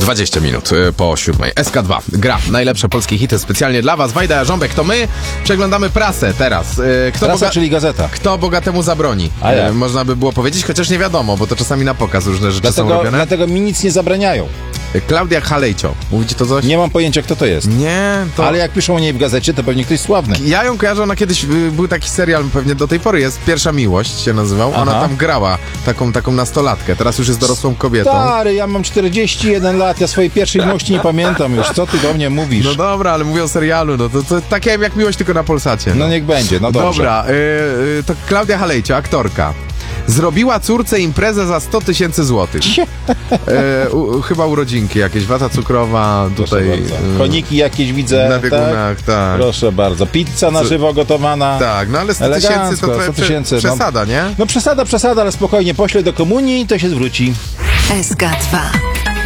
20 minut po 7. SK2 gra najlepsze polskie hity specjalnie dla was. Wajda Jarząbek to my. Przeglądamy prasę teraz. Prasa, czyli gazeta. Kto bogatemu zabroni? Można by było powiedzieć, chociaż nie wiadomo, bo to czasami na pokaz różne rzeczy są robione. Dlatego mi nic nie zabraniają. Klaudia Halejcio. Mówicie to coś? Nie mam pojęcia, kto to jest. Nie, to... Ale jak piszą o niej w gazecie, to pewnie ktoś sławny. Ja ją kojarzę, ona kiedyś, był taki serial, pewnie do tej pory jest, Pierwsza Miłość się nazywał. Ona tam grała taką nastolatkę, teraz już jest dorosłą kobietą. Stary, ja mam 41 lat, ja swojej pierwszej miłości nie pamiętam już. Co ty do mnie mówisz? No dobra, ale mówię o serialu, no to takie jak Miłość, tylko na Polsacie. No niech będzie, no dobrze. Dobra, to Klaudia Halejcio, aktorka. Zrobiła córce imprezę za 100 000 złotych. Chyba urodzinki jakieś, wata cukrowa, tutaj... Koniki jakieś widzę. Na biegunach, tak. Proszę bardzo. Pizza na żywo gotowana. Tak, no ale 100 000 to trochę przesada, nie? No przesada, ale spokojnie. Poślę do komunii i to się zwróci. SK2